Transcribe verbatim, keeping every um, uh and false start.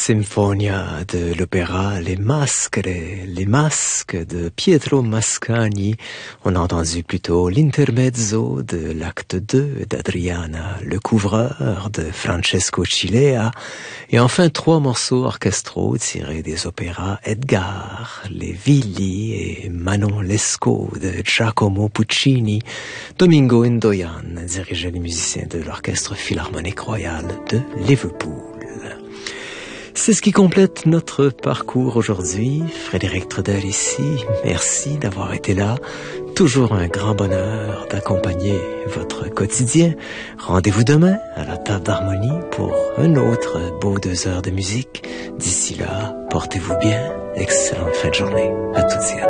Sinfonia de l'opéra Les Maschere, Les Masques de Pietro Mascagni. On a entendu plutôt l'intermezzo de l'acte deux d'Adriana Le Couvreur de Francesco Cilea. Et enfin trois morceaux orchestraux tirés des opéras Edgar, Les Villi et Manon Lescaut de Giacomo Puccini. Domingo Indoyan dirigeait les musiciens de l'Orchestre Philharmonique Royal de Liverpool. C'est ce qui complète notre parcours aujourd'hui. Frédéric Trudel ici. Merci d'avoir été là. Toujours un grand bonheur d'accompagner votre quotidien. Rendez-vous demain à la table d'harmonie pour un autre beau deux heures de musique. D'ici là, portez-vous bien. Excellente fin de journée à toutes et à tous.